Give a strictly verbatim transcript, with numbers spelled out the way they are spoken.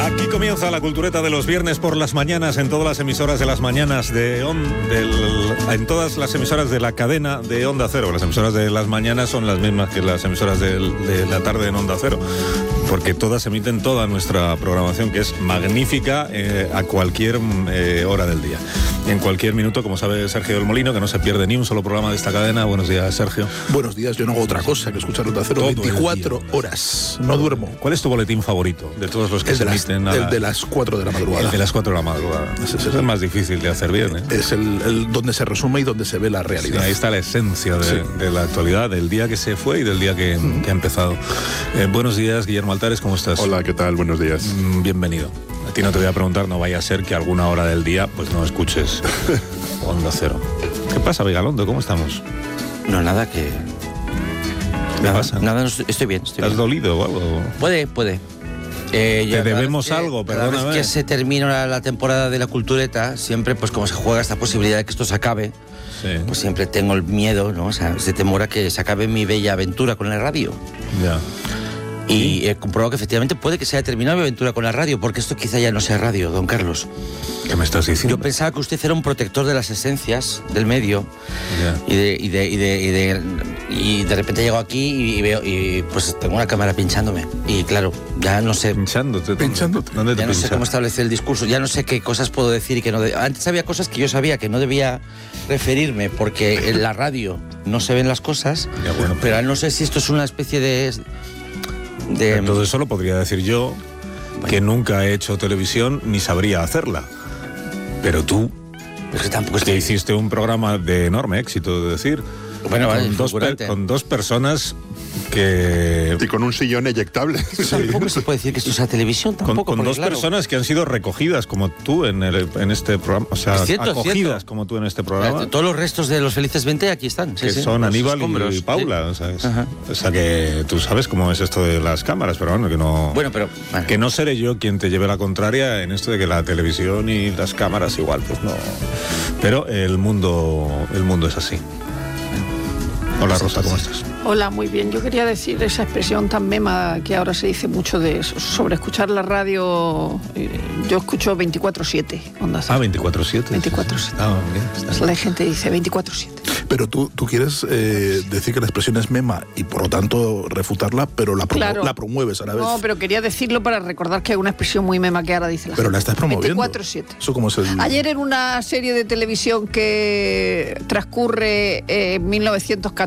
Aquí comienza la cultureta de los viernes por las mañanas en todas las emisoras de las mañanas de on, del, en todas las emisoras de la cadena de Onda Cero. Las emisoras de las mañanas son las mismas que las emisoras de, de la tarde en Onda Cero, porque todas emiten toda nuestra programación, que es magnífica eh, a cualquier eh, hora del día. En cualquier minuto, como sabe Sergio del Molino, que no se pierde ni un solo programa de esta cadena. Buenos días, Sergio. Buenos días, yo no hago otra cosa que escuchar Onda Cero veinticuatro horas. No duermo. ¿Cuál es tu boletín favorito de todos los que el se de las, emiten? A el la... de las cuatro de la madrugada. El de las cuatro de la madrugada. Ese es el más difícil de hacer bien, ¿eh? Es el, el donde se resume y donde se ve la realidad. Sí, ahí está la esencia de, sí. de la actualidad, del día que se fue y del día que, mm. que ha empezado. Eh, buenos días, Guillermo Altares, ¿cómo estás? Hola, ¿qué tal? Buenos días. Mm, bienvenido. A ti no te voy a preguntar, no vaya a ser que alguna hora del día pues no escuches Onda Cero. ¿Qué pasa, Vigalondo? ¿Cómo estamos? No, nada que... ¿Qué nada, pasa? Nada, no estoy, estoy bien. Estoy ¿Te has bien. dolido o algo? Puede, puede. Eh, Te debemos que, algo, perdóname. Cada vez que se termina la, la temporada de la cultureta, siempre, pues como se juega esta posibilidad de que esto se acabe, sí. pues siempre tengo el miedo, ¿no? O sea, ese temor a que se acabe mi bella aventura con la radio. Ya. Y he comprobado que efectivamente puede que se haya terminado mi aventura con la radio, porque esto quizá ya no sea radio, don Carlos. ¿Qué me estás diciendo? Yo pensaba que usted era un protector de las esencias del medio, yeah. y, de, y, de, y, de, y, de, y de repente llego aquí y veo y pues tengo una cámara pinchándome. Y claro, ya no sé... Pinchándote. Pinchándote. ¿Dónde te ya no pincha? sé cómo establecer el discurso, ya no sé qué cosas puedo decir y que no... De... Antes había cosas que yo sabía que no debía referirme porque en la radio no se ven las cosas, ya, bueno, pero no sé si esto es una especie de... De... Todo eso lo podría decir yo, bueno. que nunca he hecho televisión ni sabría hacerla. Pero tú, pero que tampoco es que que hiciste un programa de enorme éxito, de decir, bueno, vale, con, dos pe- con dos personas que... Y con un sillón eyectable. Sí. Tampoco se puede decir que esto sea televisión, tampoco. Con, con porque, dos claro, personas que han sido recogidas como tú en, el, en este programa, o sea, cierto, acogidas como tú en este programa. Todos los restos de los Felices veinte aquí están. Sí, que sí, son Aníbal escombros, y Paula, sí. ¿sabes? O sea, que tú sabes cómo es esto de las cámaras, pero bueno, que no... Bueno, pero... Bueno. Que no seré yo quien te lleve la contraria en esto de que la televisión y las cámaras igual, pues no... Pero el mundo, el mundo es así. Hola, Rosa, ¿cómo estás? Hola, muy bien. Yo quería decir esa expresión tan mema que ahora se dice mucho de eso, sobre escuchar la radio. Yo escucho veinticuatro siete. Onda Cero. Ah, veinticuatro siete. veinticuatro siete. Ah, bien. Está la gente dice veinticuatro siete. Pero tú, tú quieres eh, decir que la expresión es mema y por lo tanto refutarla, pero la, promu- claro. la promueves a la vez. No, pero quería decirlo para recordar que hay una expresión muy mema que ahora dice la pero gente. la estás promoviendo. veinticuatro siete. Eso como es el... Ayer en una serie de televisión que transcurre en mil novecientos catorce,